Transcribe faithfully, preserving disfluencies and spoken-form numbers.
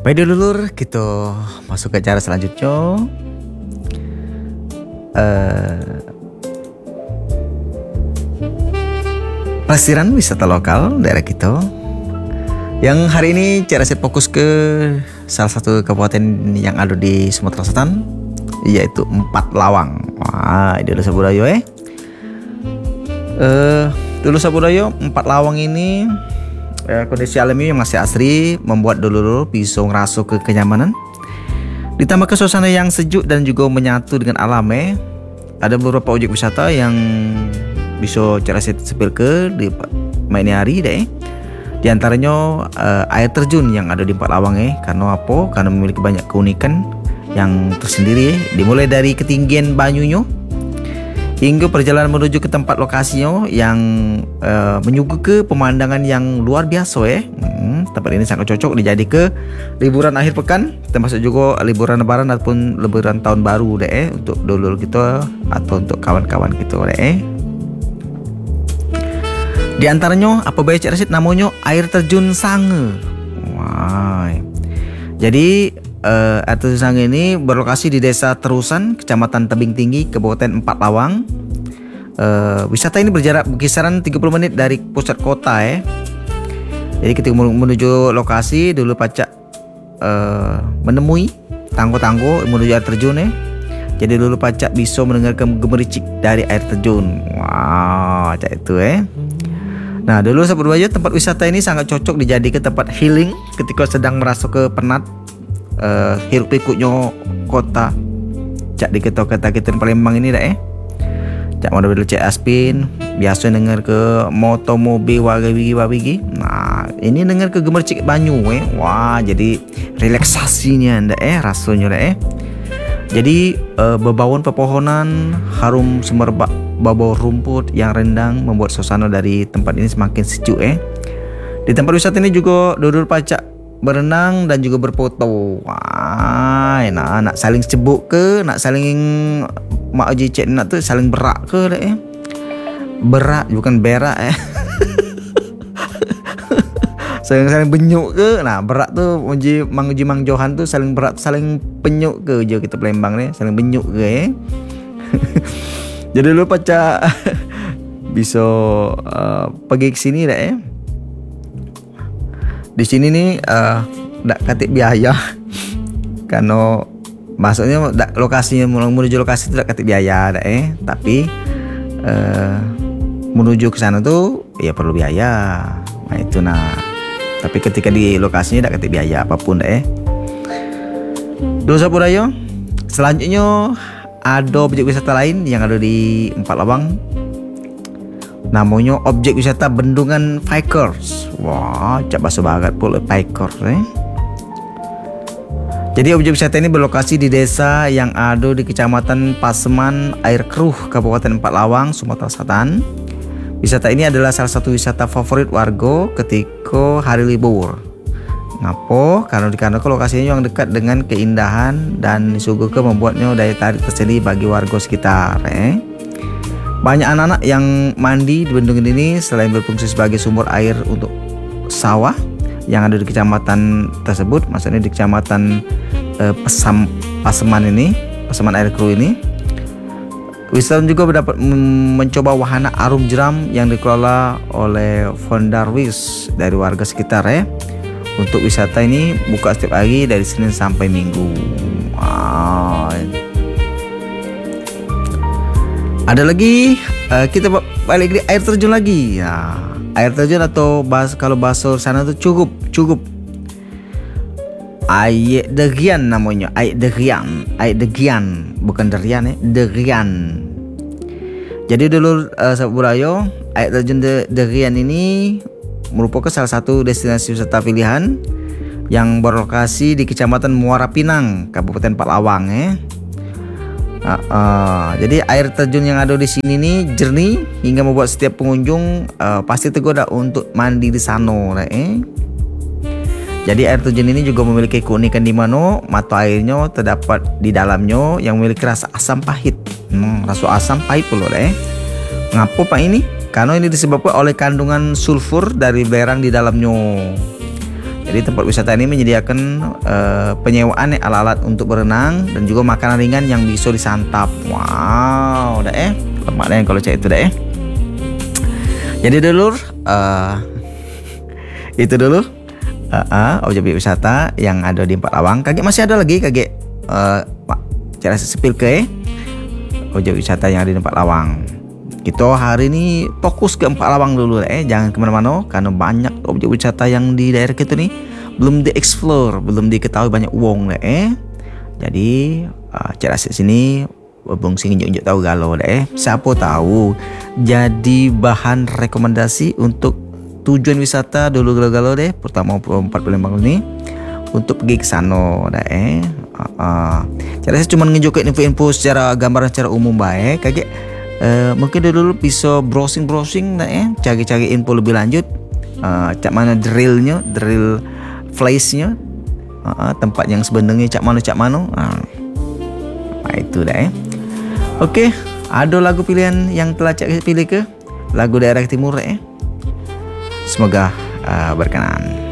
Baik dulur, kita masuk ke cara selanjutnya. Uh, Pelesiran wisata lokal daerah kita. Yang hari ini cara saya fokus ke salah satu kabupaten yang ada di Sumatera Selatan, yaitu Empat Lawang. Wah, dulu Sabudaya eh. Uh, dulu Sabudaya Empat Lawang ini eh, kondisi alami yang masih asri membuat dulu bisa ngerasa ke kenyamanan. Ditambah ke suasana yang sejuk dan juga menyatu dengan alam eh. Ada beberapa objek wisata yang bisa cara saya sepil ke di main hari deh. Di antaranya uh, air terjun yang ada di Empat Lawang eh. Karena apa? Karena memiliki banyak keunikan yang tersendiri eh. Dimulai dari ketinggian banyunya hingga perjalanan menuju ke tempat lokasinya yang uh, menyuguhkan pemandangan yang luar biasa eh. Hmm, tempat ini sangat cocok dijadi ke liburan akhir pekan, termasuk juga liburan lebaran ataupun liburan tahun baru deh eh, untuk dulur kita atau untuk kawan-kawan kita deh eh. Di antaranya apa baik Cik Rasid, namanya air terjun Sange. Wah. Jadi uh, air terjun Sange ini berlokasi di Desa Terusan, Kecamatan Tebing Tinggi, Kabupaten Empat Lawang. Uh, wisata ini berjarak berkisaran tiga puluh menit dari pusat kota eh. Jadi ketika menuju lokasi dulu pacak uh, menemui tanggo-tanggo menuju air terjun eh. Jadi dulu pacak bisa mendengarkan gemericik dari air terjun. Wow, cak itu eh. Nah, dulu Sabudaya tempat wisata ini sangat cocok dijadikan tempat healing ketika sedang merasa ke penat uh, hiruk pikuknya kota. Cak di kota-kota Palembang ini dah eh. Cak mau dulu cek aspin, biasa dengar ke motor mobil wagi-wagi. Nah, ini dengar ke gemercik banyu eh. Wah, jadi relaksasinya anda eh rasanya dah eh. Jadi uh, bebauan pepohonan, harum semerbak bau rumput yang rendang membuat suasana dari tempat ini semakin sejuk eh. Di tempat wisata ini juga duduk pacak berenang dan juga berfoto. Wah, nak nak saling cebuk ke, nak saling mak uji cek nak tu saling berak ke dah eh. Berak bukan berak eh. saling saling benyuk ke. Nah, berak tu uji mang uji mang Johan tu saling berak saling penyuk ke je kita Palembang ni, saling benyuk ke eh. Jadi lu pacak bisa uh, pergi ke sini dah eh. Di sini ni uh, dak katik biaya. Karena maksudnya dak lokasinya menuju lokasi tu dak katik biaya dah eh. Tapi uh, menuju ke sana tu ya perlu biaya. Nah itu nah. Tapi ketika di lokasinya dak katik biaya apapun dah eh. Dosa Sabudaya. Selanjutnya ada objek wisata lain yang ada di Empat Lawang. Namanya objek wisata Bendungan Fikers. Wah, cak bahasa barat pula Fikers eh. Jadi objek wisata ini berlokasi di desa yang ada di Kecamatan Paseman Air Keruh, Kabupaten Empat Lawang, Sumatera Selatan. Wisata ini adalah salah satu wisata favorit warga ketika hari libur. Ngapo? Karena dikarenakan lokasinya yang dekat dengan keindahan dan disuguhkan membuatnya daya tarik tersendiri bagi warga sekitar. Eh? Banyak anak-anak yang mandi di bendungan ini selain berfungsi sebagai sumber air untuk sawah yang ada di kecamatan tersebut, maksudnya di kecamatan eh, Pesam, Paseman ini, Paseman Air Keruh ini. Wisatawan juga dapat mencoba wahana arum jeram yang dikelola oleh Fondarwis dari warga sekitar ya. Untuk wisata ini buka setiap hari dari Senin sampai Minggu. Wow. Ada lagi uh, kita balik di air terjun lagi. Ya, air terjun atau bahas, kalau bahasa sana tuh cukup cukup. Air derian namanya, air derian, air derian bukan derian eh, derian. Jadi dulu uh, Sabudaya, air terjun de, derian ini merupakan salah satu destinasi wisata pilihan yang berlokasi di Kecamatan Muara Pinang, Kabupaten Empat Lawang eh. Uh, uh, jadi air terjun yang ada di sini nih jernih hingga membuat setiap pengunjung uh, pasti tergoda untuk mandi di sana eh. Jadi air terjun ini juga memiliki keunikan di mana mata airnya terdapat di dalamnya yang memiliki rasa asam pahit. Hmm, rasa asam pahit pula eh. Ngapa Pak ini? Karena ini disebabkan oleh kandungan sulfur dari belerang di dalamnya. Jadi tempat wisata ini menyediakan uh, penyewaan eh, alat-alat untuk berenang dan juga makanan ringan yang bisa disantap. Wow, dah eh. Tempat lain kalau cek itu dah eh. Jadi dulur, uh, itu dulu uh, uh, objek wisata yang ada di Empat Lawang. Kagek masih ada lagi kagek uh, Pak cara sepil ke eh objek wisata yang ada di Empat Lawang. Kita hari ini fokus ke Empat Lawang dulu eh, jangan kemana-mana karena banyak objek wisata yang di daerah kita nih belum dieksplor, belum diketahui banyak uang eh. Jadi uh, cara sini Bung Sing unjuk-unjuk tahu galau deh. Siapa tahu jadi bahan rekomendasi untuk tujuan wisata dulu galau-galau deh. Pertama empat puluh lima ini untuk pergi ke sana dah eh. Uh, uh. Cara saya cuma ngejokin info-info secara gambaran secara umum baik. Kayak uh, mungkin dulu bisa browsing-browsing dah eh. Cari-cari info lebih lanjut. Uh, cak mana drillnya, drill place-nya, uh, uh, tempat yang sebenarnya cak mana cak mana. Uh. Nah, itu dah eh. Okey, ada lagu pilihan yang telah cak pilih ke? Lagu daerah timur eh. Semoga uh, berkenan.